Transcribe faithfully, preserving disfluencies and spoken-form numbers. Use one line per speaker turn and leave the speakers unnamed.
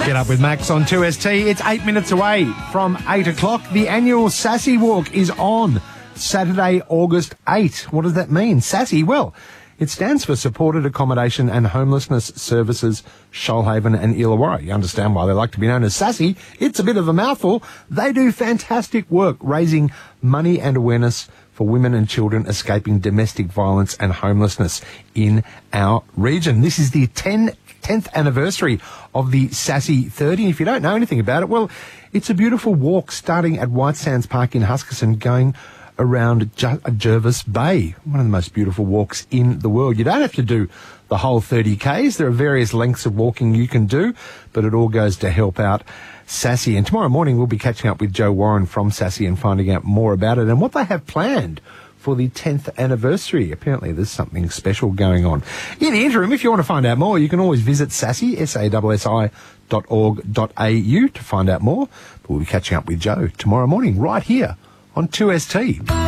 Get up with Max on two S T. It's eight minutes away from eight o'clock. The annual Sassy Walk is on Saturday, August eighth. What does that mean? Sassy? Well, it stands for Supported Accommodation and Homelessness Services, Shoalhaven and Illawarra. You understand why they like to be known as Sassy. It's a bit of a mouthful. They do fantastic work raising money and awareness for women and children escaping domestic violence and homelessness in our region. This is the tenth anniversary of the Sassy thirty. If you don't know anything about it, well, it's a beautiful walk starting at White Sands Park in Huskisson, going around Jervis Bay, one of the most beautiful walks in the world. You don't have to do the whole thirty kays. There are various lengths of walking you can do, but it all goes to help out Sassy. And tomorrow morning we'll be catching up with Joe Warren from Sassy and finding out more about it and what they have planned for the tenth anniversary. Apparently there's something special going on. In the interim, if you want to find out more, you can always visit Sassy, S A S S I dot org dot A U to find out more. But we'll be catching up with Joe tomorrow morning right here on two S T.